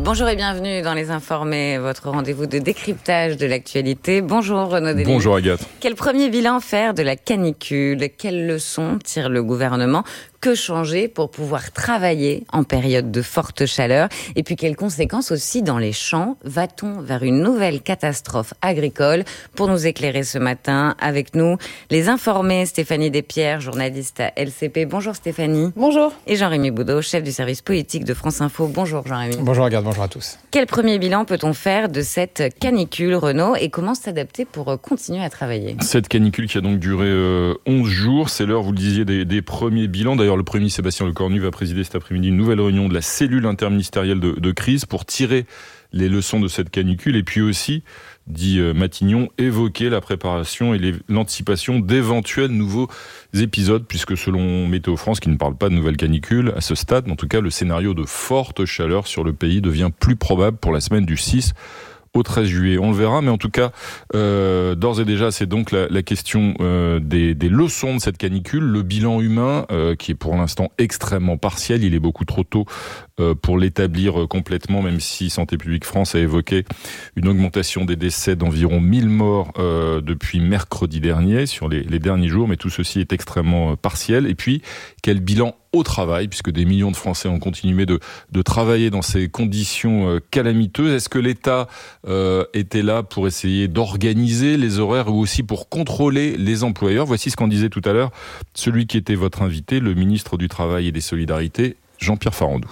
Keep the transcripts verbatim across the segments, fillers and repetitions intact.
Bonjour et bienvenue dans Les Informés, votre rendez-vous de décryptage de l'actualité. Bonjour Renaud Delis. Bonjour Agathe. Quel premier bilan faire de la canicule ? Quelles leçons tire le gouvernement ? Que changer pour pouvoir travailler en période de forte chaleur ? Et puis quelles conséquences aussi dans les champs ? Va-t-on vers une nouvelle catastrophe agricole ? Pour nous éclairer ce matin, avec nous, Les Informés, Stéphanie Despierres, journaliste à L C P. Bonjour Stéphanie. Bonjour. Et Jean-Rémy Boudot, chef du service politique de France Info. Bonjour Jean-Rémy. Bonjour Agathe, bonjour à tous. Quel premier bilan peut-on faire de cette canicule, Renaud, et comment s'adapter pour continuer à travailler ? Cette canicule qui a donc duré euh, onze jours, c'est l'heure, vous le disiez, des, des premiers bilans. D'ailleurs, le Premier ministre Sébastien Lecornu va présider cet après-midi une nouvelle réunion de la cellule interministérielle de, de crise pour tirer les leçons de cette canicule et puis aussi, dit euh, Matignon, évoquer la préparation et les, l'anticipation d'éventuels nouveaux épisodes, puisque selon Météo France, qui ne parle pas de nouvelle canicule à ce stade, en tout cas, le scénario de forte chaleur sur le pays devient plus probable pour la semaine du six au treize juillet. On le verra, mais en tout cas, euh, d'ores et déjà, c'est donc la, la question euh, des, des leçons de cette canicule, le bilan humain, euh, qui est pour l'instant extrêmement partiel. Il est beaucoup trop tôt euh, pour l'établir complètement, même si Santé publique France a évoqué une augmentation des décès d'environ mille morts euh, depuis mercredi dernier, sur les, les derniers jours, mais tout ceci est extrêmement partiel. Et puis, quel bilan au travail, puisque des millions de Français ont continué de, de travailler dans ces conditions euh, calamiteuses. Est-ce que l'État euh, était là pour essayer d'organiser les horaires ou aussi pour contrôler les employeurs ? Voici ce qu'en disait tout à l'heure celui qui était votre invité, le ministre du Travail et des Solidarités, Jean-Pierre Farandou.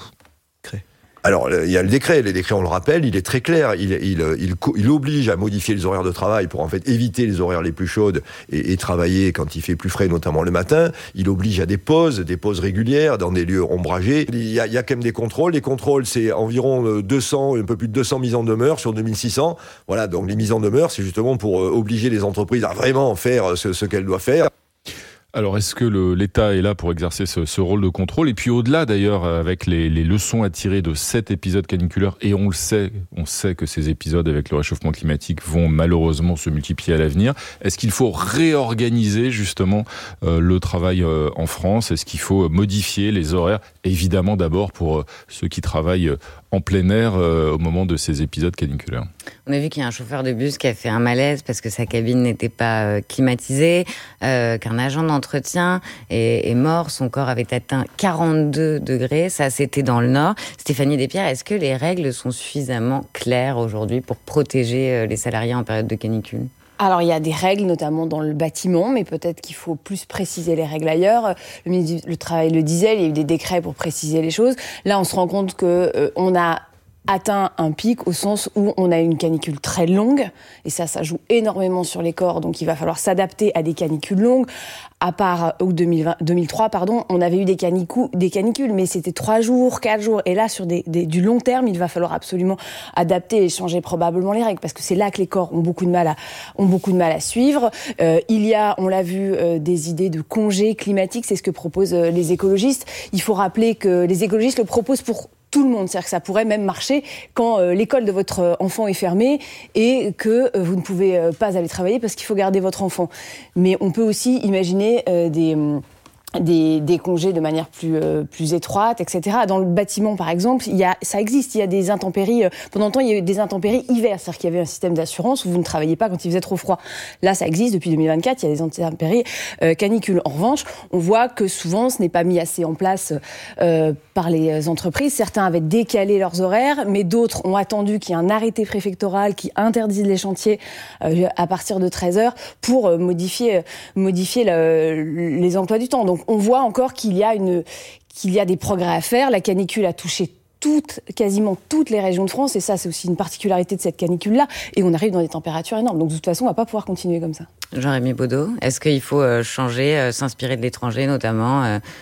Alors, il y a le décret. Les décrets, on le rappelle, il est très clair. Il, il, il, il oblige à modifier les horaires de travail pour en fait éviter les horaires les plus chaudes et, et travailler quand il fait plus frais, notamment le matin. Il oblige à des pauses, des pauses régulières dans des lieux ombragés. Il y a, il y a quand même des contrôles. Les contrôles, c'est environ deux cents, un peu plus de deux cents mises en demeure sur deux mille six cents. Voilà, donc les mises en demeure, c'est justement pour obliger les entreprises à vraiment faire ce, ce qu'elles doivent faire. Alors, est-ce que le, l'État est là pour exercer ce, ce rôle de contrôle ? Et puis au-delà, d'ailleurs, avec les, les leçons à tirer de cet épisode caniculaire, et on le sait, on sait que ces épisodes avec le réchauffement climatique vont malheureusement se multiplier à l'avenir. Est-ce qu'il faut réorganiser justement euh, le travail euh, en France ? Est-ce qu'il faut modifier les horaires ? Évidemment, d'abord pour euh, ceux qui travaillent en plein air euh, au moment de ces épisodes caniculaires. On a vu qu'il y a un chauffeur de bus qui a fait un malaise parce que sa cabine n'était pas euh, climatisée, euh, qu'un agent d'entretien est, est mort, son corps avait atteint quarante-deux degrés, ça c'était dans le Nord. Stéphanie Despierres, est-ce que les règles sont suffisamment claires aujourd'hui pour protéger euh, les salariés en période de canicule ? Alors, il y a des règles, notamment dans le bâtiment, mais peut-être qu'il faut plus préciser les règles ailleurs. Le ministre du Travail le disait, il y a eu des décrets pour préciser les choses. Là, on se rend compte qu'on euh, a atteint un pic au sens où on a une canicule très longue, et ça, ça joue énormément sur les corps, donc il va falloir s'adapter à des canicules longues. À part août deux mille vingt, deux mille trois, pardon, on avait eu des, canicou, des canicules, mais c'était trois jours, quatre jours, et là, sur des, des, du long terme, il va falloir absolument adapter et changer probablement les règles, parce que c'est là que les corps ont beaucoup de mal à, ont beaucoup de mal à suivre. Euh, il y a, on l'a vu, euh, des idées de congés climatiques, c'est ce que proposent euh, les écologistes. Il faut rappeler que les écologistes le proposent pour tout le monde, c'est-à-dire que ça pourrait même marcher quand euh, l'école de votre enfant est fermée et que euh, vous ne pouvez euh, pas aller travailler parce qu'il faut garder votre enfant. Mais on peut aussi imaginer euh, des... Euh, Des, des congés de manière plus euh, plus étroite, et cetera. Dans le bâtiment, par exemple, il y a ça existe. Il y a des intempéries. Euh, pendant longtemps, il y a eu des intempéries hiver, c'est-à-dire qu'il y avait un système d'assurance où vous ne travailliez pas quand il faisait trop froid. Là, ça existe depuis deux mille vingt-quatre. Il y a des intempéries euh, canicules. En revanche, on voit que souvent, ce n'est pas mis assez en place euh, par les entreprises. Certains avaient décalé leurs horaires, mais d'autres ont attendu qu'il y ait un arrêté préfectoral qui interdise les chantiers euh, à partir de treize heures pour euh, modifier modifier le, les emplois du temps. Donc on voit encore qu'il y a une, qu'il y a des progrès à faire. La canicule a touché toutes, quasiment toutes les régions de France, et ça, c'est aussi une particularité de cette canicule-là. Et on arrive dans des températures énormes. Donc, de toute façon, on ne va pas pouvoir continuer comme ça. Jean-Rémy Boudot, est-ce qu'il faut changer, s'inspirer de l'étranger, notamment